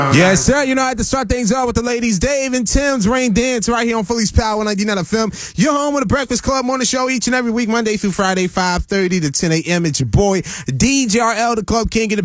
Yes, sir. You know, I had to start things off with the ladies. Dave and Tim's Rain Dance right here on Philly's Power 99 FM. You're home with the Breakfast Club morning show each and every week, Monday through Friday, 5:30 to 10 a.m. It's your boy, DJRL, the Club King.